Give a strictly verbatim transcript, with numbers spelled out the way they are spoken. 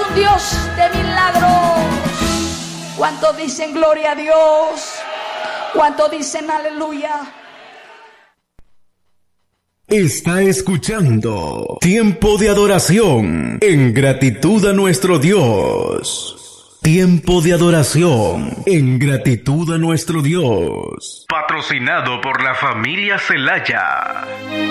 un Dios de milagros. ¿Cuántos dicen gloria a Dios? ¿Cuántos dicen aleluya? Está escuchando Tiempo de Adoración en gratitud a nuestro Dios. Tiempo de Adoración en gratitud a nuestro Dios. Patrocinado por la familia Celaya.